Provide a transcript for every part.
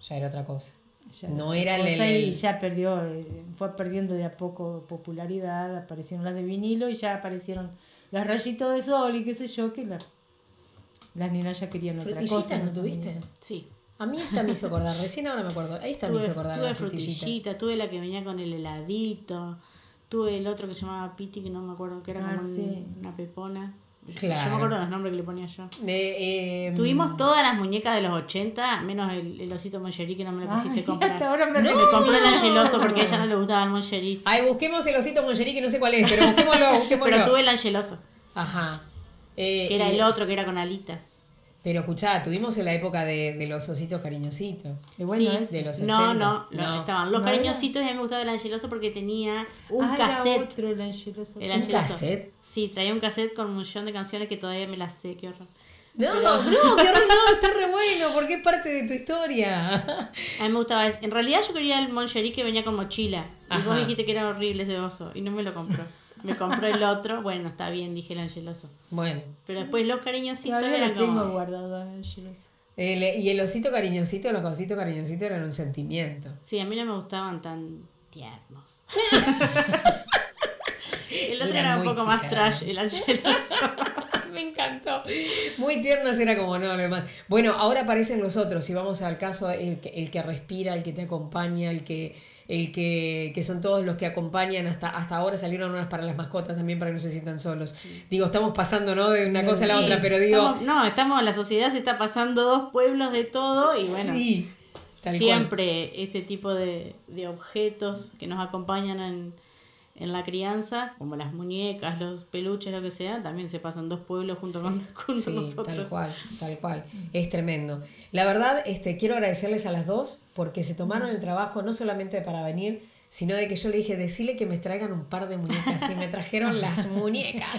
Ya era otra cosa. Ya No otra era cosa, el- y ya perdió, fue perdiendo de a poco popularidad, aparecieron las de vinilo y ya aparecieron las rayitos de sol y qué sé yo, que las nenas ya querían otra cosa. ¿Frutillitas no esas tuviste? muñecas. Sí. A mí esta me hizo acordar, recién ahora me acuerdo. Ahí esta me hizo acordar Tuve las frutillitas. frutillita, tuve la que venía con el heladito, tuve el otro que se llamaba Piti, que no me acuerdo, que era Ah, como sí. una pepona. Claro. Yo me acuerdo los nombres que le ponía yo. De, Tuvimos todas las muñecas de los 80, menos el osito Moncherí, que no me lo quisiste Ay, comprar. hasta ahora me Me compró el angeloso porque a ella no le gustaba el Moncherí. Ay, busquemos el osito Moncherí, que no sé cuál es, pero busquémoslo. Pero tuve el angeloso, Ajá. que era el otro, que era con alitas. Pero escuchá, tuvimos en la época de los ositos cariñositos. Y bueno, Sí. es De los No, 80. no, estaban los ¿No era? cariñositos y a mí me gustaba el angeloso porque tenía un Era cassette. otro, el angeloso. El ¿Un angeloso. cassette? Sí, traía un cassette con un millón de canciones que todavía me las sé, qué horror. No, qué horror, no, está re bueno, porque es parte de tu historia. A mí me gustaba En realidad yo quería el Moncherí que venía con mochila. Y Ajá. vos dijiste que era horrible ese oso y no me lo compró. Me compró el otro. Bueno, está bien, dije el angeloso. Bueno, Pero después los cariñositos Todavía eran lo tengo como... guardado el angeloso. y el osito cariñosito, los ositos cariñositos eran un sentimiento. Sí, a mí no me gustaban tan tiernos. El otro Eran era un muy poco más tiernos. trash, el angeloso. Me encantó. Muy tiernos era como no, lo demás. Bueno, ahora aparecen los otros. Si vamos al caso, el que respira, el que te acompaña, el que son todos los que acompañan. Hasta ahora salieron unas para las mascotas también, para que no se sientan solos. Digo, estamos pasando, ¿no? De una cosa a la Sí, otra, pero digo... la sociedad se está pasando 2 pueblos de todo y bueno, sí, tal siempre este tipo de objetos que nos acompañan en la crianza, como las muñecas, los peluches, lo que sea, también se pasan 2 pueblos junto con Sí, nosotros. tal cual. Es tremendo. La verdad, quiero agradecerles a las dos porque se tomaron el trabajo no solamente para venir, sino de que yo le dije, decirle que me traigan un par de muñecas y me trajeron las muñecas.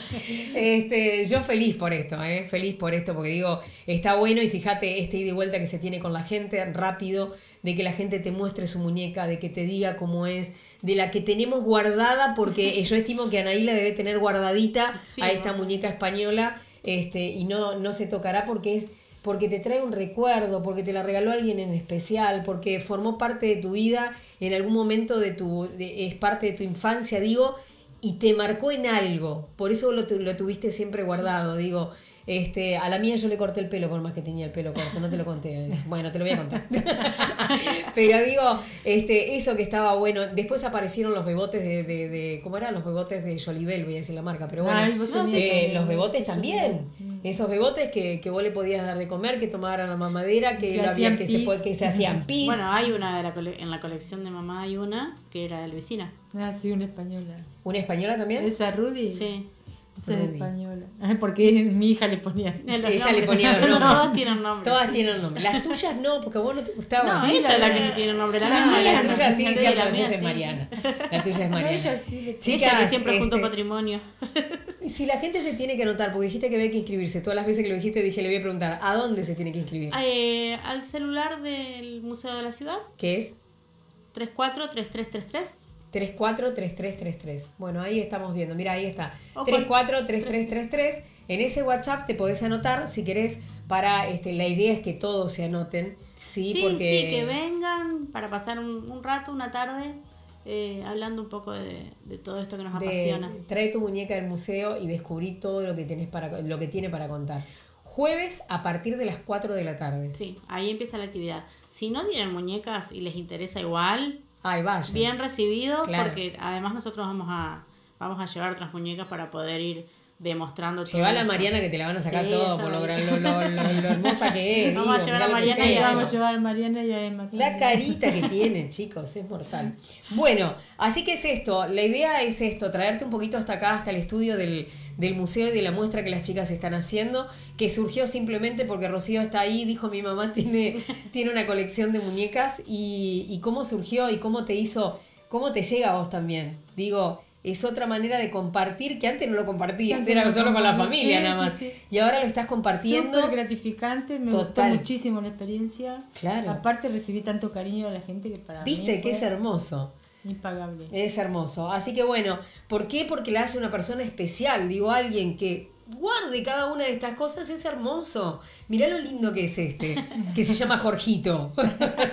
Yo feliz por esto, porque digo, está bueno y fíjate ida y vuelta que se tiene con la gente, rápido, de que la gente te muestre su muñeca, de que te diga cómo es, de la que tenemos guardada, porque yo estimo que Anaí la debe tener guardadita Sí, a esta ¿no? muñeca española, y no se tocará porque te trae un recuerdo, porque te la regaló alguien en especial, porque formó parte de tu vida en algún momento es parte de tu infancia, digo, y te marcó en algo. Por eso lo tuviste siempre guardado, digo. A la mía yo le corté el pelo, por más que tenía el pelo corto, no te lo conté. Bueno, te lo voy a contar. Pero digo, eso que estaba bueno. Después aparecieron los bebotes de ¿cómo eran? Los bebotes de Jolibel, voy a decir la marca, pero bueno. Ay, vos tenías Los bebotes eso. también. Esos bebotes que vos le podías dar de comer, que tomaran la mamadera, que se hacían pis. Bueno, hay una en la colección de mamá, hay una que era de la vecina. Ah, sí, una española. ¿Una española también? ¿Esa Rudy? Sí. Esa es Rudy. española. Porque mi hija le ponía. Los Ella le nombres. ponía los Pero nombres. todas tienen nombre. Todas tienen nombre. Las tuyas no, porque a vos no te gustaba. No, Sí, ella es la que no tiene nombre. La mía es la Mariana. tuya sí, Sí, cierto, la la mía tuya es sí. Mariana. La tuya es No, Mariana. ella sí le Chicas, Ella que siempre juntó patrimonio. si la gente se tiene que anotar, porque dijiste que había que inscribirse, todas las veces que lo dijiste dije, le voy a preguntar, ¿a dónde se tiene que inscribir? Al celular del Museo de la Ciudad, ¿Qué es? 343333. 343333. Bueno, ahí estamos viendo. Mira, ahí está. O 343333. En ese WhatsApp te podés anotar si querés para la idea es que todos se anoten, sí, Sí, porque sí, que vengan para pasar un rato, una tarde, hablando un poco de todo esto que nos apasiona. trae tu muñeca del museo y descubrí todo lo que lo que tiene para contar. Jueves a partir de las 4 de la tarde. Sí, ahí empieza la actividad. Si no tienen muñecas y les interesa igual, Ay, vaya. bien recibido, Claro. porque además nosotros vamos a llevar otras muñecas para poder ir demostrando todo Lleva a la esto. Mariana que te la van a sacar Sí, todo esa por lo Mariana. hermosa que es. Vamos a llevar a mirá lo que Mariana se y hace. Vamos a llevar a Mariana y a Emma. La carita que tiene, chicos, es mortal. Bueno, así que es esto. La idea es esto, traerte un poquito hasta acá, hasta el estudio del museo y de la muestra que las chicas están haciendo, que surgió simplemente porque Rocío está ahí, dijo mi mamá tiene una colección de muñecas y cómo surgió y cómo te hizo, cómo te llega a vos también. Digo, es otra manera de compartir que antes no lo compartías, Antes era no solo con la compartí, familia sí, nada más. sí, sí. Y ahora lo estás compartiendo. Súper gratificante, me Total. gustó muchísimo la experiencia. Claro. Aparte recibí tanto cariño de la gente que para Viste mí que es fue hermoso. impagable. Es hermoso. Así que bueno, ¿por qué? Porque la hace una persona especial. Digo, alguien que guarde cada una de estas cosas es hermoso. Mirá lo lindo que es que se llama Jorgito.